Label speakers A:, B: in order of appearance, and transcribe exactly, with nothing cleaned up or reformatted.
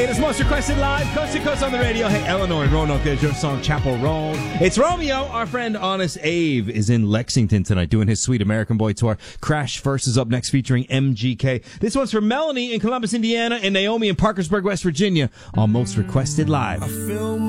A: Latest most requested live, coast to coast on the radio. Hey, Eleanor and Roanoke, there's your song, Chapel Roll. It's Romeo. Our friend Honest Ave is in Lexington tonight doing his Sweet American Boy tour. Crash First is up next featuring M G K. This one's for Melanie in Columbus, Indiana, and Naomi in Parkersburg, West Virginia on Most Requested Live.